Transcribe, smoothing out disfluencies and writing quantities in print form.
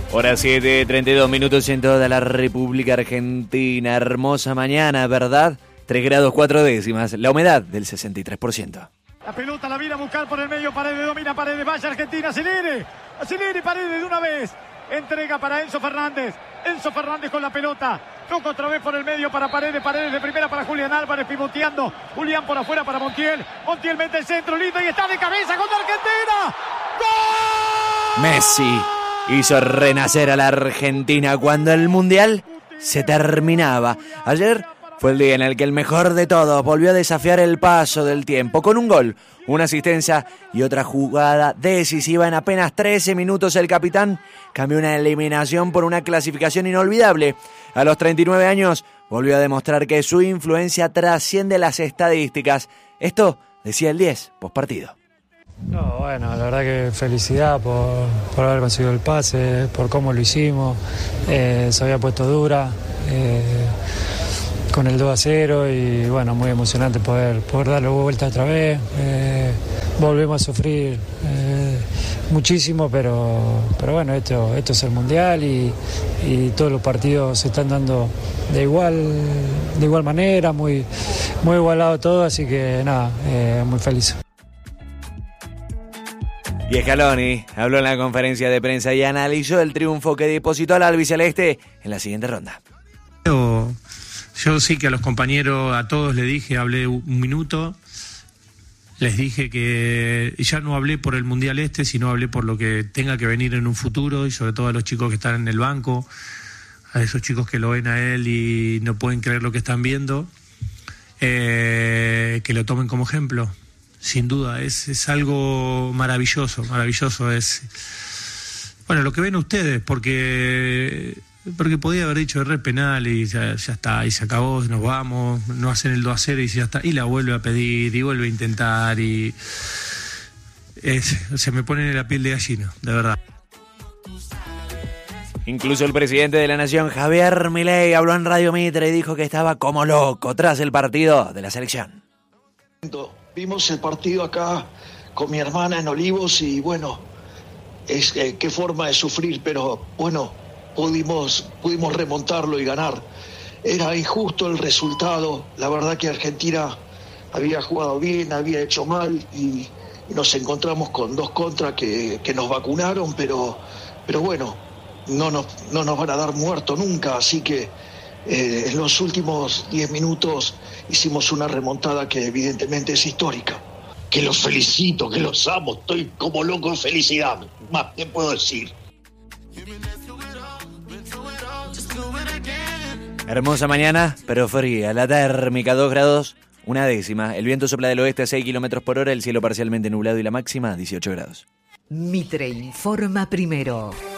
Hora 7:32 minutos en toda la República Argentina. Hermosa mañana, ¿verdad? 3 grados 4 décimas. La humedad del 63%. La pelota la viene a buscar por el medio. Paredes domina. Paredes. Vaya Argentina. Acelere. Acelere Paredes de una vez. Entrega para Enzo Fernández. Enzo Fernández con la pelota. Toca otra vez por el medio para Paredes. Paredes de primera para Julián Álvarez pivoteando. Julián por afuera para Montiel. Montiel mete el centro lindo y está de cabeza contra Argentina. ¡Gol! Messi hizo renacer a la Argentina cuando el Mundial se terminaba. Ayer fue el día en el que el mejor de todos volvió a desafiar el paso del tiempo con un gol, una asistencia y otra jugada decisiva. En apenas 13 minutos el capitán cambió una eliminación por una clasificación inolvidable. A los 39 años volvió a demostrar que su influencia trasciende las estadísticas. Esto decía el 10 postpartido. No, bueno, la verdad que felicidad por haber conseguido el pase, por cómo lo hicimos. Se había puesto dura con el 2-0 y bueno, muy emocionante poder darle vuelta otra vez. Volvemos a sufrir muchísimo, pero bueno, esto es el Mundial y todos los partidos se están dando de igual manera, muy igualado todo, así que nada, muy feliz. Y Scaloni habló en la conferencia de prensa y analizó el triunfo que depositó al albiceleste en la siguiente ronda. Yo sí que a los compañeros, a todos les dije, hablé un minuto, les dije que ya no hablé por el Mundial sino hablé por lo que tenga que venir en un futuro y sobre todo a los chicos que están en el banco, a esos chicos que lo ven a él y no pueden creer lo que están viendo, que lo tomen como ejemplo. Sin duda, es algo maravilloso, es bueno lo que ven ustedes, porque podía haber dicho error penal y ya está, y se acabó, nos vamos, no hacen el 2-0 y ya está, y la vuelve a pedir y vuelve a intentar y se me pone en la piel de gallina, de verdad. Incluso el presidente de la Nación, Javier Milei, habló en Radio Mitre y dijo que estaba como loco tras el partido de la selección. Vimos el partido acá con mi hermana en Olivos y bueno, qué forma de sufrir, pero bueno, pudimos remontarlo y ganar. Era injusto el resultado, la verdad que Argentina había jugado bien, había hecho mal y nos encontramos con 2 contras que nos vacunaron, pero bueno, no nos van a dar muerto nunca, así que en los últimos 10 minutos hicimos una remontada que evidentemente es histórica. Que los felicito, que los amo, estoy como loco de felicidad. Más, ¿qué puedo decir? Hermosa mañana, pero fría. La térmica 2 grados, 1 décima. El viento sopla del oeste a 6 kilómetros por hora, el cielo parcialmente nublado y la máxima 18 grados. Mitre informa primero.